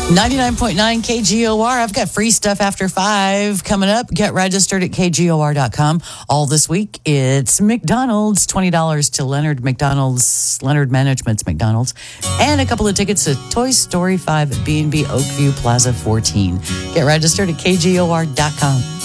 99.9 KGOR. I've got free stuff after 5 coming up. Get registered at KGOR.com. All this week, it's McDonald's. $20 to Leonard Management's McDonald's. And a couple of tickets to Toy Story 5 at B&B Oakview Plaza 14. Get registered at KGOR.com.